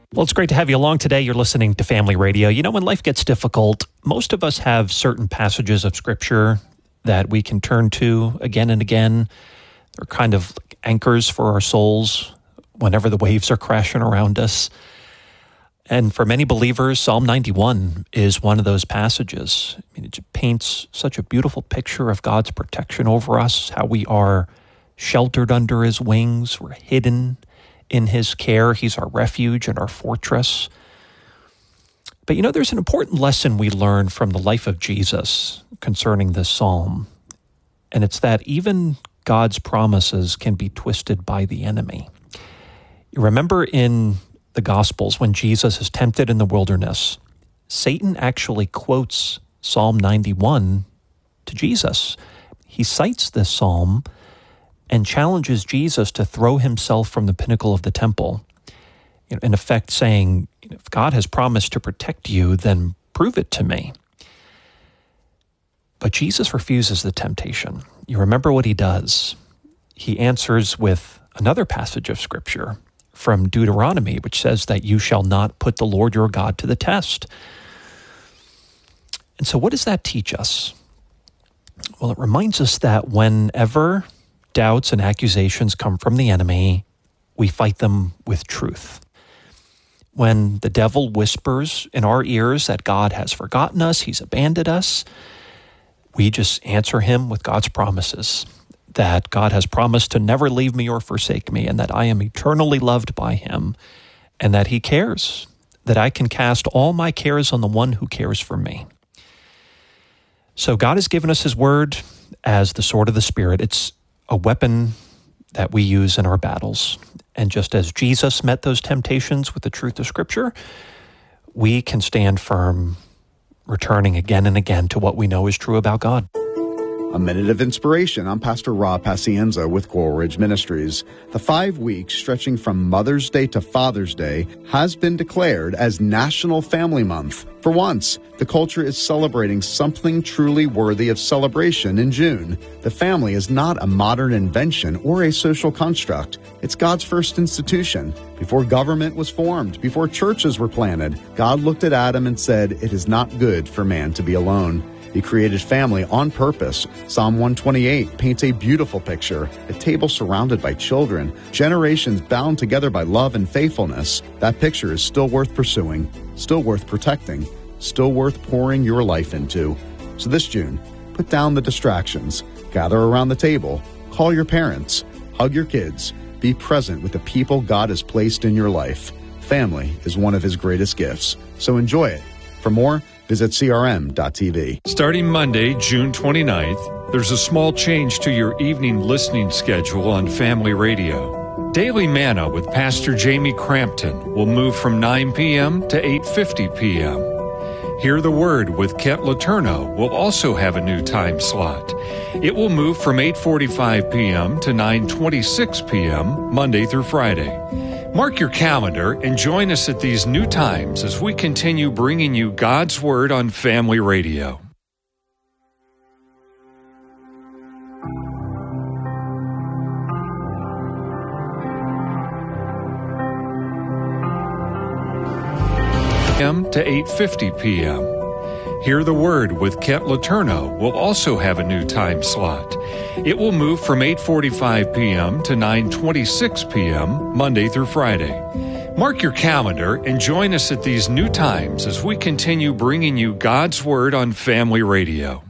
Well, it's great to have you along today. You're listening to Family Radio. You know, when life gets difficult, most of us have certain passages of Scripture that we can turn to again and again. They're kind of like anchors for our souls whenever the waves are crashing around us. And for many believers, Psalm 91 is one of those passages. I mean, it paints such a beautiful picture of God's protection over us, how we are sheltered under His wings, we're hidden in His care. He's our refuge and our fortress. But you know, there's an important lesson we learn from the life of Jesus concerning this psalm, and it's that even God's promises can be twisted by the enemy. You remember in the Gospels when Jesus is tempted in the wilderness, Satan actually quotes Psalm 91 to Jesus. He cites this psalm and challenges Jesus to throw himself from the pinnacle of the temple, in effect saying, if God has promised to protect you, then prove it to me. But Jesus refuses the temptation. You remember what He does. He answers with another passage of Scripture from Deuteronomy, which says that you shall not put the Lord your God to the test. And so what does that teach us? Well, it reminds us that whenever doubts and accusations come from the enemy, we fight them with truth. When the devil whispers in our ears that God has forgotten us, He's abandoned us, we just answer him with God's promises, that God has promised to never leave me or forsake me, and that I am eternally loved by Him, and that He cares, that I can cast all my cares on the one who cares for me. So God has given us His word as the sword of the Spirit. It's a weapon that we use in our battles. And just as Jesus met those temptations with the truth of Scripture, we can stand firm, returning again and again to what we know is true about God. A Minute of Inspiration. I'm Pastor Rob Pacienza with Coral Ridge Ministries. The 5 weeks stretching from Mother's Day to Father's Day has been declared as National Family Month. For once, the culture is celebrating something truly worthy of celebration in June. The family is not a modern invention or a social construct. It's God's first institution. Before government was formed, before churches were planted, God looked at Adam and said, "It is not good for man to be alone." He created family on purpose. Psalm 128 paints a beautiful picture. A table surrounded by children, generations bound together by love and faithfulness. That picture is still worth pursuing, still worth protecting, still worth pouring your life into. So this June, put down the distractions, gather around the table, call your parents, hug your kids, be present with the people God has placed in your life. Family is one of His greatest gifts, so enjoy it. For more, visit crm.tv. Starting Monday, June 29th, there's a small change to your evening listening schedule on Family Radio. Daily Manna with Pastor Jamie Crampton will move from 9 p.m. to 8:50 p.m. Hear the Word with Kent Letourneau will also have a new time slot. It will move from 8:45 p.m. to 9:26 p.m. Monday through Friday. Mark your calendar and join us at these new times as we continue bringing you God's Word on Family Radio. To 8:50 p.m. Hear the Word with Kent Letourneau will also have a new time slot. It will move from 8:45 p.m. to 9:26 p.m. Monday through Friday. Mark your calendar and join us at these new times as we continue bringing you God's Word on Family Radio.